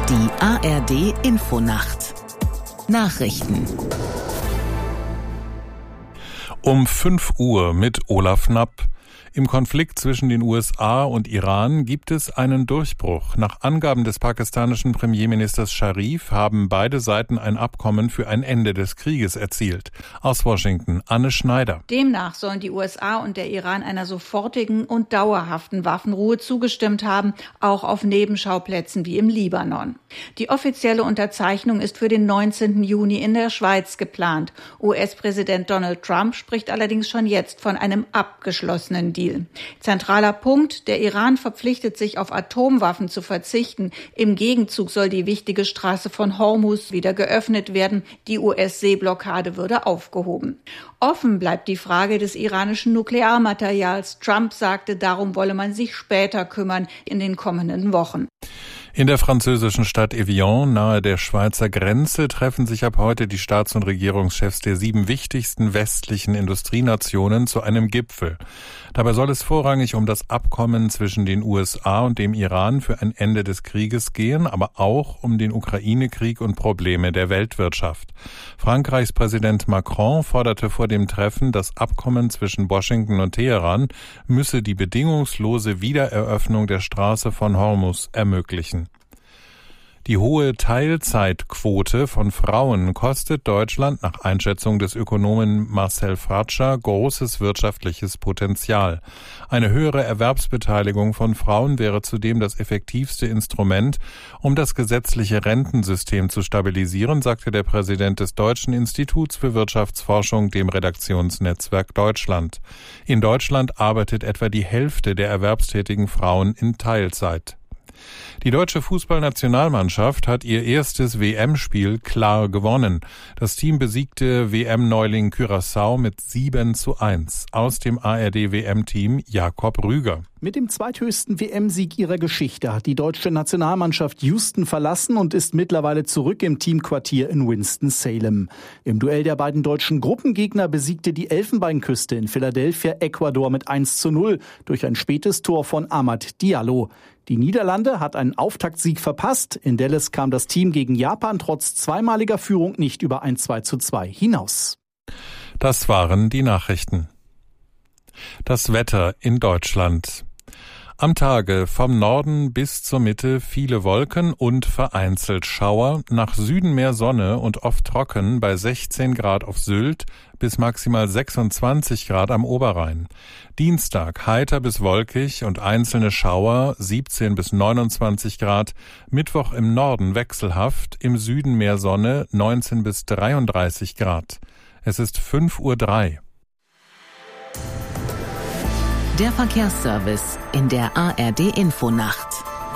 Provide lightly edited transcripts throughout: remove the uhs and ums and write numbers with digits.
Die ARD-Infonacht. Nachrichten. Um 5 Uhr mit Olaf Knapp. Im Konflikt zwischen den USA und Iran gibt es einen Durchbruch. Nach Angaben des pakistanischen Premierministers Sharif haben beide Seiten ein Abkommen für ein Ende des Krieges erzielt. Aus Washington, Anne Schneider. Demnach sollen die USA und der Iran einer sofortigen und dauerhaften Waffenruhe zugestimmt haben, auch auf Nebenschauplätzen wie im Libanon. Die offizielle Unterzeichnung ist für den 19. Juni in der Schweiz geplant. US-Präsident Donald Trump spricht allerdings schon jetzt von einem abgeschlossenen Deal. Zentraler Punkt, der Iran verpflichtet sich, auf Atomwaffen zu verzichten. Im Gegenzug soll die wichtige Straße von Hormuz wieder geöffnet werden. Die US-Seeblockade würde aufgehoben. Offen bleibt die Frage des iranischen Nuklearmaterials. Trump sagte, darum wolle man sich später kümmern in den kommenden Wochen. In der französischen Stadt Evian nahe der Schweizer Grenze treffen sich ab heute die Staats- und Regierungschefs der 7 wichtigsten westlichen Industrienationen zu einem Gipfel. Dabei soll es vorrangig um das Abkommen zwischen den USA und dem Iran für ein Ende des Krieges gehen, aber auch um den Ukraine-Krieg und Probleme der Weltwirtschaft. Frankreichs Präsident Macron forderte vor dem Treffen, das Abkommen zwischen Washington und Teheran müsse die bedingungslose Wiedereröffnung der Straße von Hormuz ermöglichen. Die hohe Teilzeitquote von Frauen kostet Deutschland nach Einschätzung des Ökonomen Marcel Fratscher großes wirtschaftliches Potenzial. Eine höhere Erwerbsbeteiligung von Frauen wäre zudem das effektivste Instrument, um das gesetzliche Rentensystem zu stabilisieren, sagte der Präsident des Deutschen Instituts für Wirtschaftsforschung dem Redaktionsnetzwerk Deutschland. In Deutschland arbeitet etwa die Hälfte der erwerbstätigen Frauen in Teilzeit. Die deutsche Fußballnationalmannschaft hat ihr erstes WM-Spiel klar gewonnen. Das Team besiegte WM-Neuling Curaçao mit 7:1. Aus dem ARD-WM-Team Jakob Rüger. Mit dem zweithöchsten WM-Sieg ihrer Geschichte hat die deutsche Nationalmannschaft Houston verlassen und ist mittlerweile zurück im Teamquartier in Winston-Salem. Im Duell der beiden deutschen Gruppengegner besiegte die Elfenbeinküste in Philadelphia Ecuador mit 1:0 durch ein spätes Tor von Amad Diallo. Die Niederlande hat einen Auftaktsieg verpasst. In Dallas kam das Team gegen Japan trotz zweimaliger Führung nicht über ein 2:2 hinaus. Das waren die Nachrichten. Das Wetter in Deutschland. Am Tage vom Norden bis zur Mitte viele Wolken und vereinzelt Schauer, nach Süden mehr Sonne und oft trocken bei 16 Grad auf Sylt bis maximal 26 Grad am Oberrhein. Dienstag heiter bis wolkig und einzelne Schauer 17 bis 29 Grad, Mittwoch im Norden wechselhaft, im Süden mehr Sonne 19 bis 33 Grad. Es ist 5:03 Uhr. Der Verkehrsservice in der ARD-Infonacht.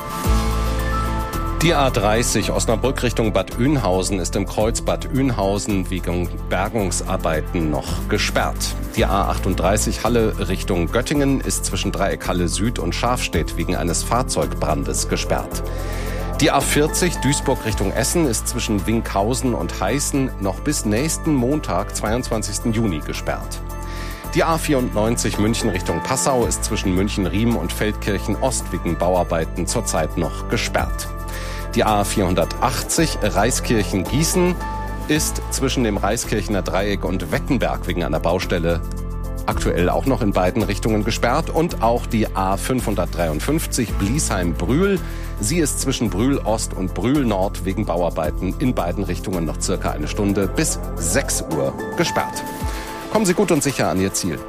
Die A30 Osnabrück Richtung Bad Oeynhausen ist im Kreuz Bad Oeynhausen wegen Bergungsarbeiten noch gesperrt. Die A38 Halle Richtung Göttingen ist zwischen Dreieck Halle Süd und Scharfstedt wegen eines Fahrzeugbrandes gesperrt. Die A40 Duisburg Richtung Essen ist zwischen Winkhausen und Heißen noch bis nächsten Montag, 22. Juni gesperrt. Die A94 München Richtung Passau ist zwischen München-Riem und Feldkirchen Ost wegen Bauarbeiten zurzeit noch gesperrt. Die A480 Reiskirchen-Gießen ist zwischen dem Reiskirchener Dreieck und Weckenberg wegen einer Baustelle aktuell auch noch in beiden Richtungen gesperrt. Und auch die A553 Bliesheim-Brühl. Sie ist zwischen Brühl Ost und Brühl Nord wegen Bauarbeiten in beiden Richtungen noch circa eine Stunde bis 6 Uhr gesperrt. Kommen Sie gut und sicher an Ihr Ziel.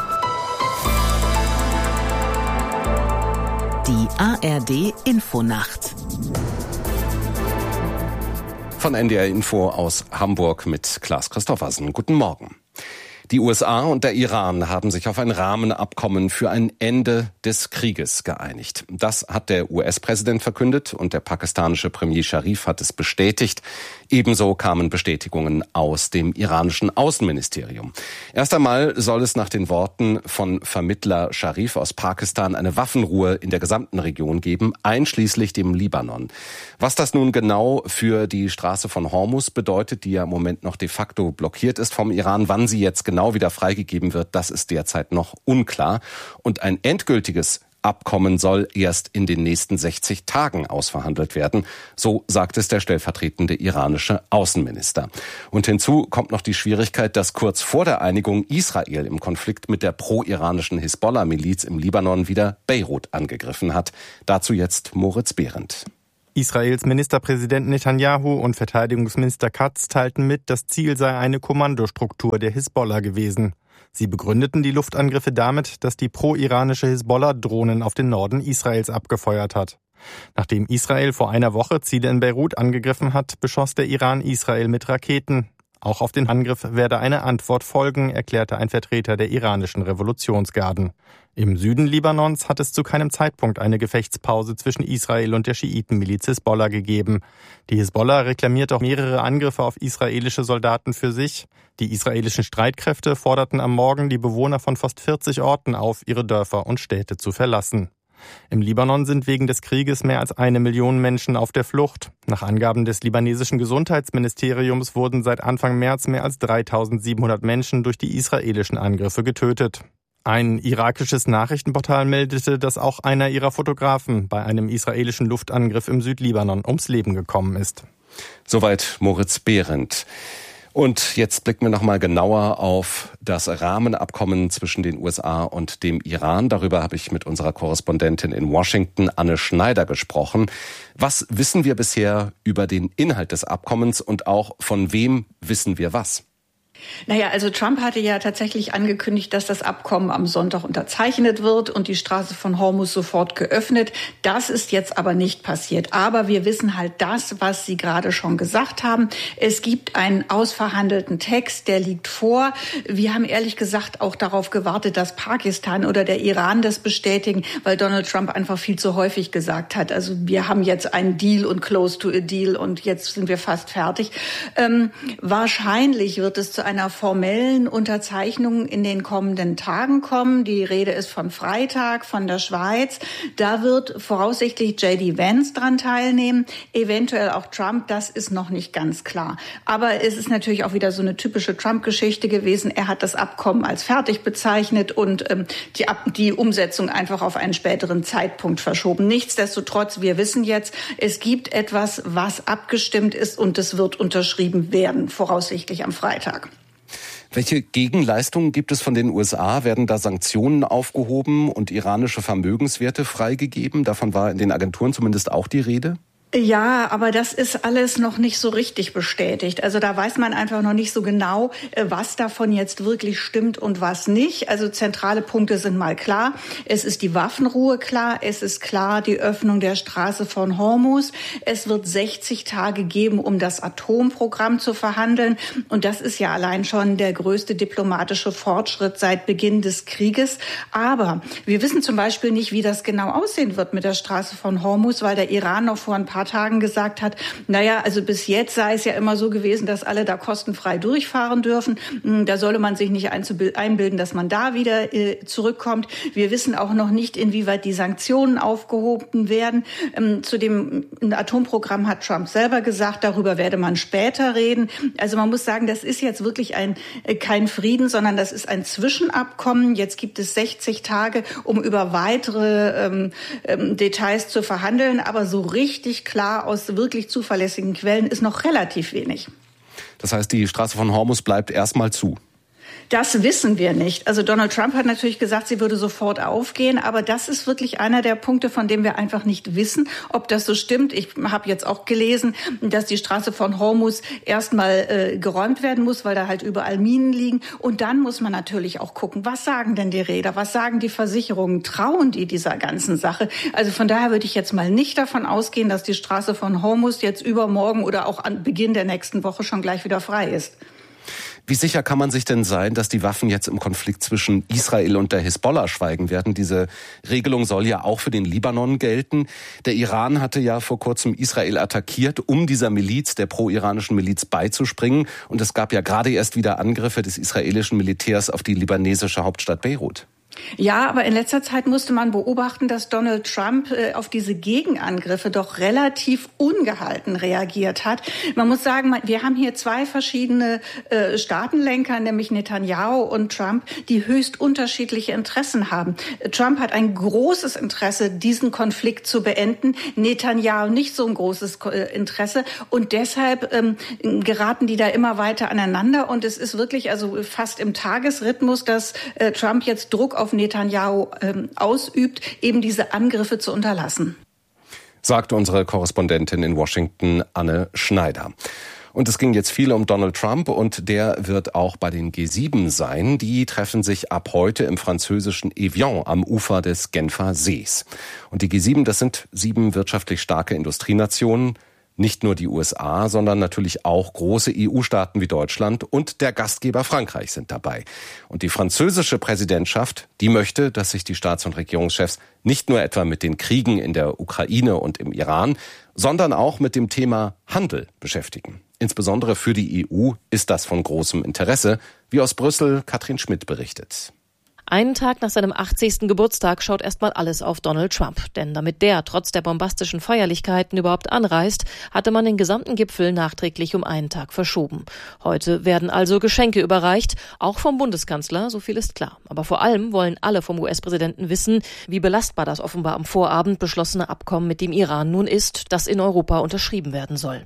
Die ARD-Infonacht. Von NDR Info aus Hamburg mit Klaas Christoffersen. Guten Morgen. Die USA und der Iran haben sich auf ein Rahmenabkommen für ein Ende des Krieges geeinigt. Das hat der US-Präsident verkündet und der pakistanische Premier Sharif hat es bestätigt. Ebenso kamen Bestätigungen aus dem iranischen Außenministerium. Erst einmal soll es nach den Worten von Vermittler Sharif aus Pakistan eine Waffenruhe in der gesamten Region geben, einschließlich dem Libanon. Was das nun genau für die Straße von Hormuz bedeutet, die ja im Moment noch de facto blockiert ist vom Iran, wann sie jetzt genau wieder freigegeben wird, das ist derzeit noch unklar. Und ein endgültiges Abkommen soll erst in den nächsten 60 Tagen ausverhandelt werden. So sagt es der stellvertretende iranische Außenminister. Und hinzu kommt noch die Schwierigkeit, dass kurz vor der Einigung Israel im Konflikt mit der pro-iranischen Hisbollah-Miliz im Libanon wieder Beirut angegriffen hat. Dazu jetzt Moritz Behrendt. Israels Ministerpräsident Netanyahu und Verteidigungsminister Katz teilten mit, das Ziel sei eine Kommandostruktur der Hisbollah gewesen. Sie begründeten die Luftangriffe damit, dass die pro-iranische Hisbollah Drohnen auf den Norden Israels abgefeuert hat. Nachdem Israel vor einer Woche Ziele in Beirut angegriffen hat, beschoss der Iran Israel mit Raketen. Auch auf den Angriff werde eine Antwort folgen, erklärte ein Vertreter der iranischen Revolutionsgarden. Im Süden Libanons hat es zu keinem Zeitpunkt eine Gefechtspause zwischen Israel und der Schiitenmiliz Hisbollah gegeben. Die Hisbollah reklamiert auch mehrere Angriffe auf israelische Soldaten für sich. Die israelischen Streitkräfte forderten am Morgen die Bewohner von fast 40 Orten auf, ihre Dörfer und Städte zu verlassen. Im Libanon sind wegen des Krieges mehr als 1 Million Menschen auf der Flucht. Nach Angaben des libanesischen Gesundheitsministeriums wurden seit Anfang März mehr als 3.700 Menschen durch die israelischen Angriffe getötet. Ein irakisches Nachrichtenportal meldete, dass auch einer ihrer Fotografen bei einem israelischen Luftangriff im Südlibanon ums Leben gekommen ist. Soweit Moritz Behrendt. Und jetzt blicken wir nochmal genauer auf das Rahmenabkommen zwischen den USA und dem Iran. Darüber habe ich mit unserer Korrespondentin in Washington, Anne Schneider, gesprochen. Was wissen wir bisher über den Inhalt des Abkommens und auch von wem wissen wir was? Naja, also Trump hatte ja tatsächlich angekündigt, dass das Abkommen am Sonntag unterzeichnet wird und die Straße von Hormuz sofort geöffnet. Das ist jetzt aber nicht passiert. Aber wir wissen halt das, was Sie gerade schon gesagt haben. Es gibt einen ausverhandelten Text, der liegt vor. Wir haben ehrlich gesagt auch darauf gewartet, dass Pakistan oder der Iran das bestätigen, weil Donald Trump einfach viel zu häufig gesagt hat. Also wir haben jetzt einen Deal und close to a deal und jetzt sind wir fast fertig. Wahrscheinlich wird es zu einer formellen Unterzeichnung in den kommenden Tagen kommen. Die Rede ist von Freitag, von der Schweiz. Da wird voraussichtlich J.D. Vance dran teilnehmen, eventuell auch Trump, das ist noch nicht ganz klar. Aber es ist natürlich auch wieder so eine typische Trump-Geschichte gewesen. Er hat das Abkommen als fertig bezeichnet und die Umsetzung einfach auf einen späteren Zeitpunkt verschoben. Nichtsdestotrotz, wir wissen jetzt, es gibt etwas, was abgestimmt ist und es wird unterschrieben werden, voraussichtlich am Freitag. Welche Gegenleistungen gibt es von den USA? Werden da Sanktionen aufgehoben und iranische Vermögenswerte freigegeben? Davon war in den Agenturen zumindest auch die Rede. Ja, aber das ist alles noch nicht so richtig bestätigt. Also da weiß man einfach noch nicht so genau, was davon jetzt wirklich stimmt und was nicht. Also zentrale Punkte sind mal klar. Es ist die Waffenruhe klar. Es ist klar die Öffnung der Straße von Hormuz. Es wird 60 Tage geben, um das Atomprogramm zu verhandeln. Und das ist ja allein schon der größte diplomatische Fortschritt seit Beginn des Krieges. Aber wir wissen zum Beispiel nicht, wie das genau aussehen wird mit der Straße von Hormuz, weil der Iran noch vor ein paar Tagen gesagt hat, naja, also bis jetzt sei es ja immer so gewesen, dass alle da kostenfrei durchfahren dürfen. Da solle man sich nicht einbilden, dass man da wieder zurückkommt. Wir wissen auch noch nicht, inwieweit die Sanktionen aufgehoben werden. Zu dem Atomprogramm hat Trump selber gesagt, darüber werde man später reden. Also man muss sagen, das ist jetzt wirklich kein Frieden, sondern das ist ein Zwischenabkommen. Jetzt gibt es 60 Tage, um über weitere Details zu verhandeln. Aber so richtig klar aus wirklich zuverlässigen Quellen ist noch relativ wenig. Das heißt, die Straße von Hormuz bleibt erstmal zu. Das wissen wir nicht. Also Donald Trump hat natürlich gesagt, sie würde sofort aufgehen, aber das ist wirklich einer der Punkte, von dem wir einfach nicht wissen, ob das so stimmt. Ich habe jetzt auch gelesen, dass die Straße von Hormuz erstmal geräumt werden muss, weil da halt überall Minen liegen. Und dann muss man natürlich auch gucken, was sagen denn die Reeder, was sagen die Versicherungen, trauen die dieser ganzen Sache? Also von daher würde ich jetzt mal nicht davon ausgehen, dass die Straße von Hormuz jetzt übermorgen oder auch an Beginn der nächsten Woche schon gleich wieder frei ist. Wie sicher kann man sich denn sein, dass die Waffen jetzt im Konflikt zwischen Israel und der Hisbollah schweigen werden? Diese Regelung soll ja auch für den Libanon gelten. Der Iran hatte ja vor kurzem Israel attackiert, um dieser Miliz, der pro-iranischen Miliz, beizuspringen. Und es gab ja gerade erst wieder Angriffe des israelischen Militärs auf die libanesische Hauptstadt Beirut. Ja, aber in letzter Zeit musste man beobachten, dass Donald Trump auf diese Gegenangriffe doch relativ ungehalten reagiert hat. Man muss sagen, wir haben hier zwei verschiedene Staatenlenker, nämlich Netanyahu und Trump, die höchst unterschiedliche Interessen haben. Trump hat ein großes Interesse, diesen Konflikt zu beenden, Netanyahu nicht so ein großes Interesse und deshalb geraten die da immer weiter aneinander und es ist wirklich also fast im Tagesrhythmus, dass Trump jetzt Druck auf Netanyahu ausübt, eben diese Angriffe zu unterlassen. Sagt unsere Korrespondentin in Washington, Anne Schneider. Und es ging jetzt viel um Donald Trump und der wird auch bei den G7 sein. Die treffen sich ab heute im französischen Evian am Ufer des Genfer Sees. Und die G7, das sind 7 wirtschaftlich starke Industrienationen. Nicht nur die USA, sondern natürlich auch große EU-Staaten wie Deutschland und der Gastgeber Frankreich sind dabei. Und die französische Präsidentschaft, die möchte, dass sich die Staats- und Regierungschefs nicht nur etwa mit den Kriegen in der Ukraine und im Iran, sondern auch mit dem Thema Handel beschäftigen. Insbesondere für die EU ist das von großem Interesse, wie aus Brüssel Katrin Schmidt berichtet. Einen Tag nach seinem 80. Geburtstag schaut erstmal alles auf Donald Trump. Denn damit der trotz der bombastischen Feierlichkeiten überhaupt anreist, hatte man den gesamten Gipfel nachträglich um einen Tag verschoben. Heute werden also Geschenke überreicht, auch vom Bundeskanzler, so viel ist klar. Aber vor allem wollen alle vom US-Präsidenten wissen, wie belastbar das offenbar am Vorabend beschlossene Abkommen mit dem Iran nun ist, das in Europa unterschrieben werden soll.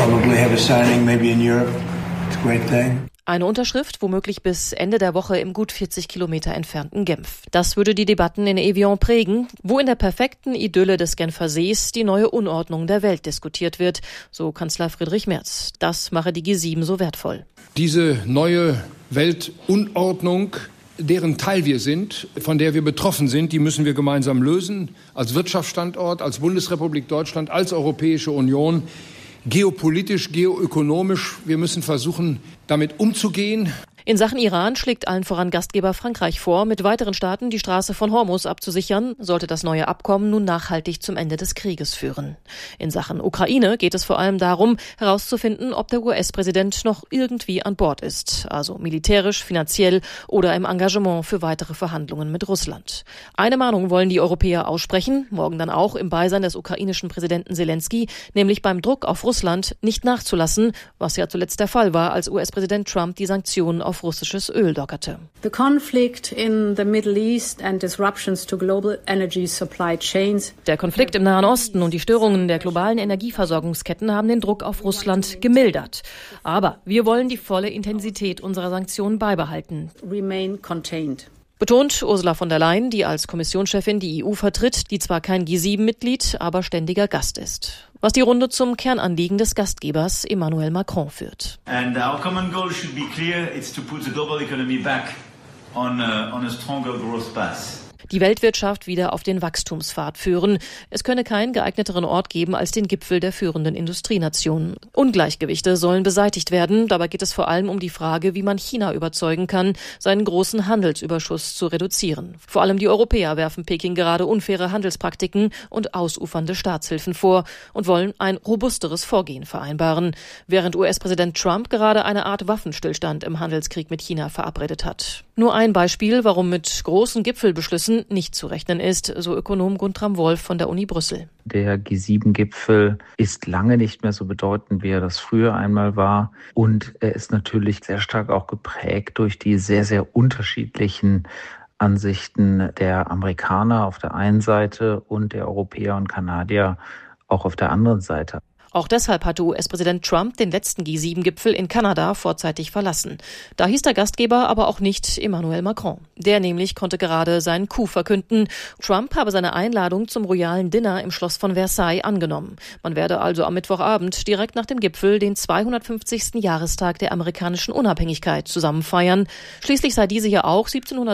Eine Unterschrift womöglich bis Ende der Woche im gut 40 Kilometer entfernten Genf. Das würde die Debatten in Evian prägen, wo in der perfekten Idylle des Genfer Sees die neue Unordnung der Welt diskutiert wird, so Kanzler Friedrich Merz. Das mache die G7 so wertvoll. Diese neue Weltunordnung, deren Teil wir sind, von der wir betroffen sind, die müssen wir gemeinsam lösen, als Wirtschaftsstandort, als Bundesrepublik Deutschland, als Europäische Union. Geopolitisch, geoökonomisch, wir müssen versuchen, damit umzugehen. In Sachen Iran schlägt allen voran Gastgeber Frankreich vor, mit weiteren Staaten die Straße von Hormuz abzusichern, sollte das neue Abkommen nun nachhaltig zum Ende des Krieges führen. In Sachen Ukraine geht es vor allem darum, herauszufinden, ob der US-Präsident noch irgendwie an Bord ist, also militärisch, finanziell oder im Engagement für weitere Verhandlungen mit Russland. Eine Mahnung wollen die Europäer aussprechen, morgen dann auch im Beisein des ukrainischen Präsidenten Zelensky, nämlich beim Druck auf Russland nicht nachzulassen, was ja zuletzt der Fall war, als US-Präsident Trump die Sanktionen auf russisches Öl lockerte. The conflict in the Middle East and disruptions to global energy supply chains. Der Konflikt im Nahen Osten und die Störungen der globalen Energieversorgungsketten haben den Druck auf Russland gemildert. Aber wir wollen die volle Intensität unserer Sanktionen beibehalten. Remain contained. Betont Ursula von der Leyen, die als Kommissionschefin die EU vertritt, die zwar kein G7-Mitglied, aber ständiger Gast ist. Was die Runde zum Kernanliegen des Gastgebers Emmanuel Macron führt. And our common goal should be clear, it's to put the global economy back on a stronger growth path. Die Weltwirtschaft wieder auf den Wachstumspfad führen. Es könne keinen geeigneteren Ort geben als den Gipfel der führenden Industrienationen. Ungleichgewichte sollen beseitigt werden. Dabei geht es vor allem um die Frage, wie man China überzeugen kann, seinen großen Handelsüberschuss zu reduzieren. Vor allem die Europäer werfen Peking gerade unfaire Handelspraktiken und ausufernde Staatshilfen vor und wollen ein robusteres Vorgehen vereinbaren, während US-Präsident Trump gerade eine Art Waffenstillstand im Handelskrieg mit China verabredet hat. Nur ein Beispiel, warum mit großen Gipfelbeschlüssen nicht zu rechnen ist, so Ökonom Guntram Wolf von der Uni Brüssel. Der G7-Gipfel ist lange nicht mehr so bedeutend, wie er das früher einmal war. Und er ist natürlich sehr stark auch geprägt durch die sehr, sehr unterschiedlichen Ansichten der Amerikaner auf der einen Seite und der Europäer und Kanadier auch auf der anderen Seite. Auch deshalb hatte US-Präsident Trump den letzten G7-Gipfel in Kanada vorzeitig verlassen. Da hieß der Gastgeber aber auch nicht Emmanuel Macron. Der nämlich konnte gerade seinen Coup verkünden. Trump habe seine Einladung zum royalen Dinner im Schloss von Versailles angenommen. Man werde also am Mittwochabend direkt nach dem Gipfel den 250. Jahrestag der amerikanischen Unabhängigkeit zusammen feiern. Schließlich sei diese ja auch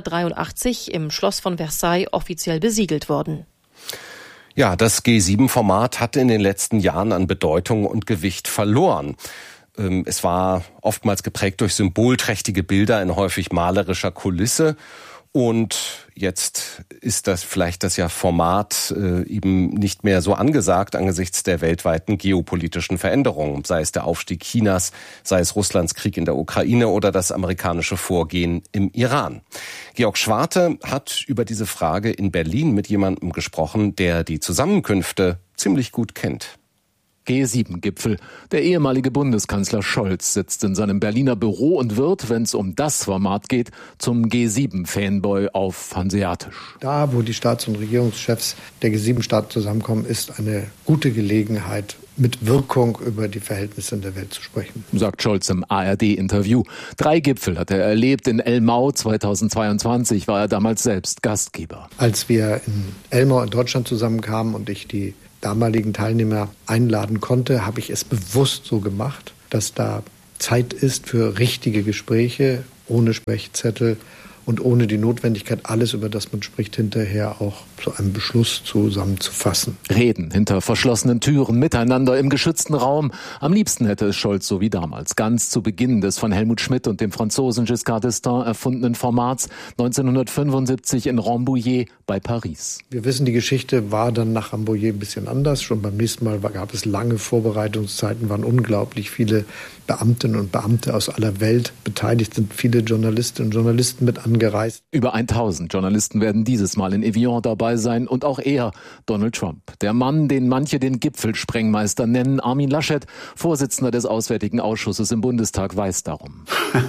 1783 im Schloss von Versailles offiziell besiegelt worden. Ja, das G7-Format hatte in den letzten Jahren an Bedeutung und Gewicht verloren. Es war oftmals geprägt durch symbolträchtige Bilder in häufig malerischer Kulisse. Und jetzt ist das vielleicht das Format eben nicht mehr so angesagt angesichts der weltweiten geopolitischen Veränderungen, sei es der Aufstieg Chinas, sei es Russlands Krieg in der Ukraine oder das amerikanische Vorgehen im Iran. Georg Schwarte hat über diese Frage in Berlin mit jemandem gesprochen, der die Zusammenkünfte ziemlich gut kennt. G7-Gipfel. Der ehemalige Bundeskanzler Scholz sitzt in seinem Berliner Büro und wird, wenn es um das Format geht, zum G7-Fanboy auf Hanseatisch. Da, wo die Staats- und Regierungschefs der G7-Staaten zusammenkommen, ist eine gute Gelegenheit, mit Wirkung über die Verhältnisse in der Welt zu sprechen. Sagt Scholz im ARD-Interview. 3 Gipfel hat er erlebt. In Elmau 2022 war er damals selbst Gastgeber. Als wir in Elmau in Deutschland zusammenkamen und ich die damaligen Teilnehmer einladen konnte, habe ich es bewusst so gemacht, dass da Zeit ist für richtige Gespräche, ohne Sprechzettel und ohne die Notwendigkeit, alles, über das man spricht, hinterher auch zu einem Beschluss zusammenzufassen. Reden hinter verschlossenen Türen, miteinander im geschützten Raum. Am liebsten hätte es Scholz so wie damals, ganz zu Beginn des von Helmut Schmidt und dem Franzosen Giscard d'Estaing erfundenen Formats 1975 in Rambouillet bei Paris. Wir wissen, die Geschichte war dann nach Rambouillet ein bisschen anders. Schon beim nächsten Mal gab es lange Vorbereitungszeiten, waren unglaublich viele Beamtinnen und Beamte aus aller Welt beteiligt, sind viele Journalistinnen und Journalisten mit angereist. Über 1000 Journalisten werden dieses Mal in Evian dabei sein und auch er, Donald Trump. Der Mann, den manche den Gipfelsprengmeister nennen, Armin Laschet, Vorsitzender des Auswärtigen Ausschusses im Bundestag, weiß darum.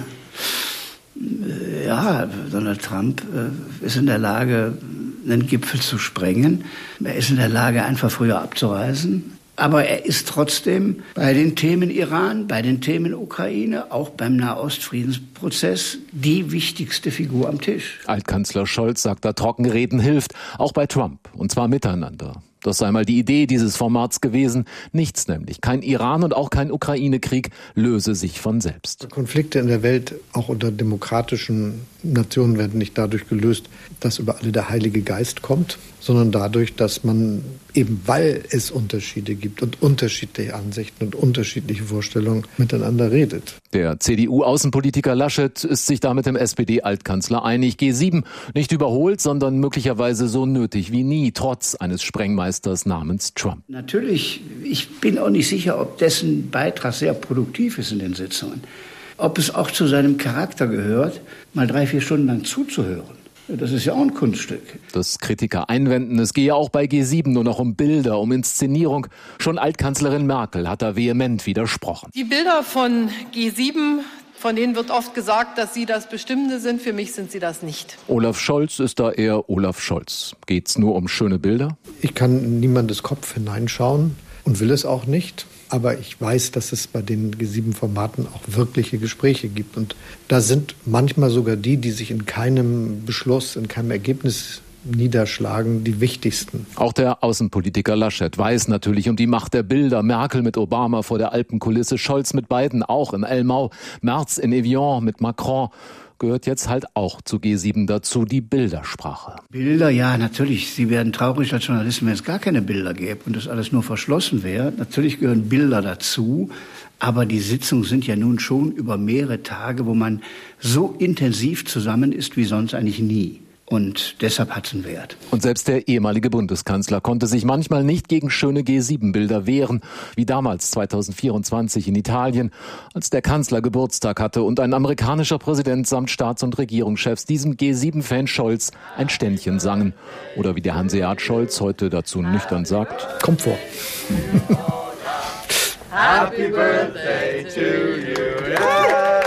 Ja, Donald Trump ist in der Lage, einen Gipfel zu sprengen. Er ist in der Lage, einfach früher abzureisen. Aber er ist trotzdem bei den Themen Iran, bei den Themen Ukraine, auch beim Nahostfriedensprozess die wichtigste Figur am Tisch. Altkanzler Scholz sagt, da Trockenreden hilft, auch bei Trump, und zwar miteinander. Das sei mal die Idee dieses Formats gewesen. Nichts nämlich. Kein Iran und auch kein Ukraine-Krieg löse sich von selbst. Konflikte in der Welt, auch unter demokratischen Nationen, werden nicht dadurch gelöst, dass über alle der Heilige Geist kommt, sondern dadurch, dass man eben, weil es Unterschiede gibt und unterschiedliche Ansichten und unterschiedliche Vorstellungen, miteinander redet. Der CDU-Außenpolitiker Laschet ist sich da mit dem SPD-Altkanzler einig. G7 nicht überholt, sondern möglicherweise so nötig wie nie, trotz eines Sprengmeisters namens Trump. Natürlich, ich bin auch nicht sicher, ob dessen Beitrag sehr produktiv ist in den Sitzungen. Ob es auch zu seinem Charakter gehört, mal 3-4 Stunden lang zuzuhören. Das ist ja auch ein Kunststück. Dass Kritiker einwenden, es gehe auch bei G7 nur noch um Bilder, um Inszenierung. Schon Altkanzlerin Merkel hat da vehement widersprochen. Die Bilder von G7, von denen wird oft gesagt, dass sie das Bestimmende sind. Für mich sind sie das nicht. Olaf Scholz ist da eher Olaf Scholz. Geht's nur um schöne Bilder? Ich kann in niemandes Kopf hineinschauen und will es auch nicht. Aber ich weiß, dass es bei den G7-Formaten auch wirkliche Gespräche gibt. Und da sind manchmal sogar die sich in keinem Beschluss, in keinem Ergebnis niederschlagen, die wichtigsten. Auch der Außenpolitiker Laschet weiß natürlich um die Macht der Bilder. Merkel mit Obama vor der Alpenkulisse, Scholz mit Biden auch in Elmau, Merz in Evian mit Macron. Gehört jetzt halt auch zu G7 dazu, die Bildersprache. Bilder, ja, natürlich. Sie werden traurig als Journalisten, wenn es gar keine Bilder gäbe und das alles nur verschlossen wäre. Natürlich gehören Bilder dazu. Aber die Sitzungen sind ja nun schon über mehrere Tage, wo man so intensiv zusammen ist wie sonst eigentlich nie. Und deshalb hat es einen Wert. Und selbst der ehemalige Bundeskanzler konnte sich manchmal nicht gegen schöne G7-Bilder wehren, wie damals 2024 in Italien, als der Kanzler Geburtstag hatte und ein amerikanischer Präsident samt Staats- und Regierungschefs diesem G7-Fan Scholz ein Ständchen sangen. Oder wie der Hanseat Scholz heute dazu nüchtern sagt: Kommt vor. Happy Birthday to you. Yeah.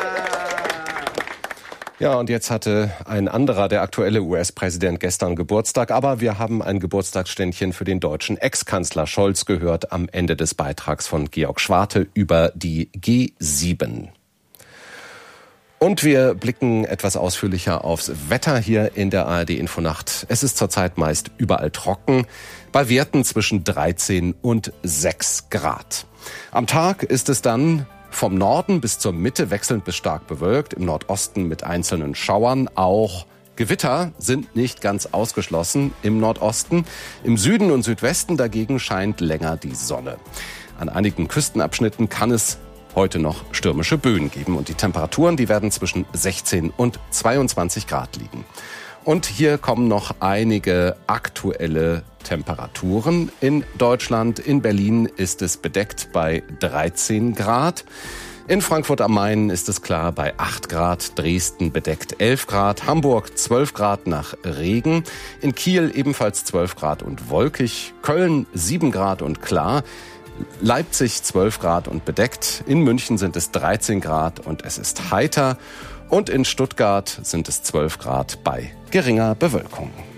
Ja, und jetzt hatte ein anderer, der aktuelle US-Präsident, gestern Geburtstag. Aber wir haben ein Geburtstagsständchen für den deutschen Ex-Kanzler Scholz gehört am Ende des Beitrags von Georg Schwarte über die G7. Und wir blicken etwas ausführlicher aufs Wetter hier in der ARD-Infonacht. Es ist zurzeit meist überall trocken, bei Werten zwischen 13 und 6 Grad. Am Tag ist es dann vom Norden bis zur Mitte wechselnd bis stark bewölkt, im Nordosten mit einzelnen Schauern. Auch Gewitter sind nicht ganz ausgeschlossen im Nordosten. Im Süden und Südwesten dagegen scheint länger die Sonne. An einigen Küstenabschnitten kann es heute noch stürmische Böen geben und die Temperaturen, die werden zwischen 16 und 22 Grad liegen. Und hier kommen noch einige aktuelle Temperaturen in Deutschland. In Berlin ist es bedeckt bei 13 Grad. In Frankfurt am Main ist es klar bei 8 Grad, Dresden bedeckt 11 Grad, Hamburg 12 Grad nach Regen, in Kiel ebenfalls 12 Grad und wolkig, Köln 7 Grad und klar, Leipzig 12 Grad und bedeckt, in München sind es 13 Grad und es ist heiter und in Stuttgart sind es 12 Grad bei geringer Bewölkung.